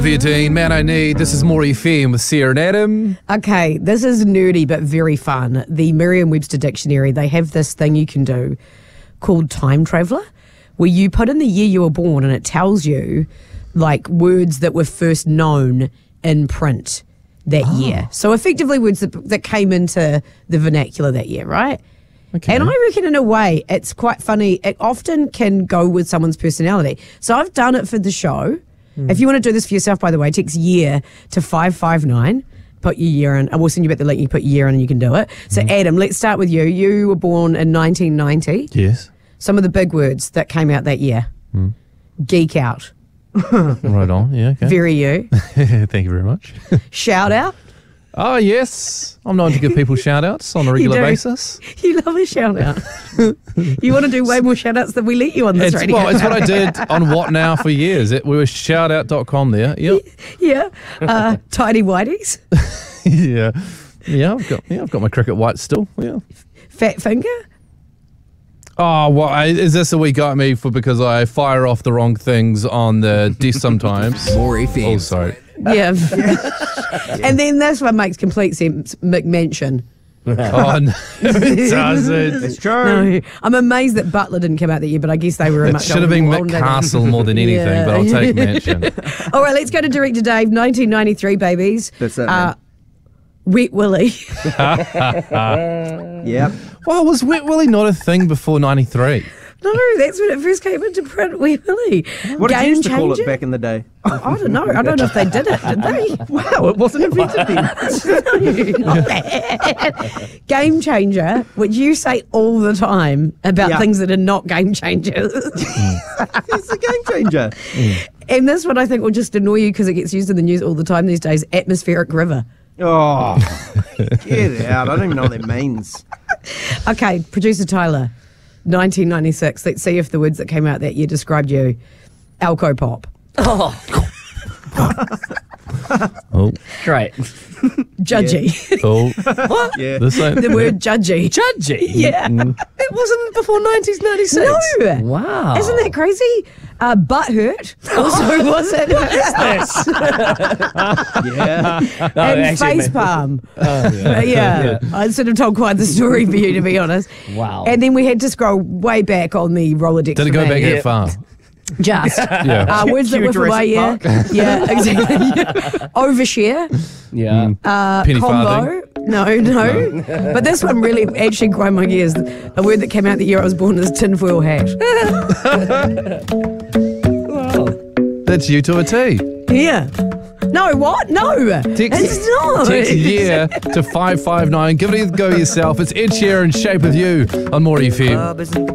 Dean, Man I Need. This is More FM with Sarah and Adam. Okay, this is nerdy but very fun. The Merriam-Webster Dictionary, they have this thing you can do called Time Traveller, where you put in the year you were born and it tells you like words that were first known in print that year. So effectively words that came into the vernacular that year, right? Okay. And I reckon in a way it's quite funny. It often can go with someone's personality. So I've done it for the show. If you want to do this for yourself, by the way, text year to 559. Put your year in. I will send you back the link. You put your year in and you can do it. So Adam, let's start with you. You were born in 1990. Yes. Some of the big words that came out that year. Geek out. Right on. Yeah, okay. Very you. Thank you very much. Shout out. Oh, yes. I'm known to give people shout-outs on a regular do. basis. You love a shout out. You want to do way more shout outs than we let you on this radio. Well, it's what I did on What Now for years. We were shoutout.com there. Yep. Yeah. Tidy whiteys. Yeah. Yeah, I've got my cricket whites still. Yeah. Fat finger. Oh, well, is this a we got me for because I fire off the wrong things on the desk sometimes? More FM. Oh, sorry. Yeah. And then this one makes complete sense. McMansion. Oh, no, it doesn't. It's true. No, I'm amazed that Butler didn't come out that year, but I guess they were a It much should have been older- McCastle more than anything, Yeah. but I'll take Mansion. All right, let's go to Director Dave, 1993, babies. That's it, man. Wet Willy. Yep. Well, was Wet Willy not a thing before 93? No, that's when it first came into print, Wet Willy. What did you used to call changer? it back in the day? I don't know. I don't know if they did it. Did they? Wow, it wasn't invented then. No, not bad. Game changer, which you say all the time about Yeah. things that are not game changers. It's a game changer. And this one I think will just annoy you because it gets used in the news all the time these days, atmospheric river. Oh, get out. I don't even know what that means. Okay, producer Tyler, 1996. Let's see if the words that came out that year described you. Alco pop. Oh. Great. Judgy. Oh. Yeah. This ain't... The word judgy. Judgy. Yeah. It wasn't before 1996. No. Wow. Isn't that crazy? Butthurt also wasn't. Yeah. And face palm. Yeah. I sort of told quite the story for you, to be honest. Wow. And then we had to scroll way back on the Rolodex. Did it for go me. back that far? Just. Yeah. Words that Cue were from my year. Jurassic Yeah, exactly. Overshare. Yeah. Penny Combo. No. But this one really actually grind my gears. A word that came out the year I was born is tinfoil hat. That's you to a T. Yeah. No, what? No. It's not. Text year to 559. Give it a go yourself. It's Ed Sheeran, Shape of You on More FM.